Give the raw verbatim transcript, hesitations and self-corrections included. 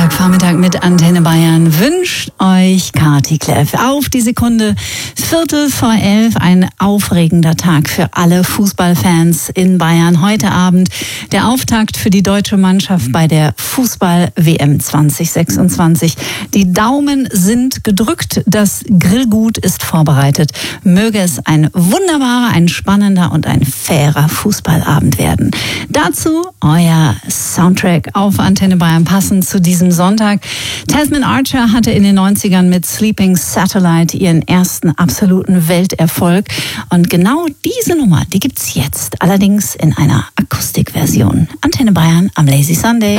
Sonntagvormittag mit Antenne Bayern wünscht euch Kati Kleff. Auf die Sekunde, Viertel vor elf, ein aufregender Tag für alle Fußballfans in Bayern. Heute Abend der Auftakt für die deutsche Mannschaft bei der Fußball-W M zwanzig sechsundzwanzig. Die Daumen sind gedrückt, das Grillgut ist vorbereitet. Möge es ein wunderbarer, ein spannender und ein fairer Fußballabend werden. Dazu euer Soundtrack auf Antenne Bayern passend zu diesem Sonntag. Tasman Archer hatte in den neunzigern mit Sleeping Satellite ihren ersten absoluten Welterfolg. Und genau diese Nummer, die gibt's jetzt, allerdings in einer Akustikversion. Antenne Bayern am Lazy Sunday.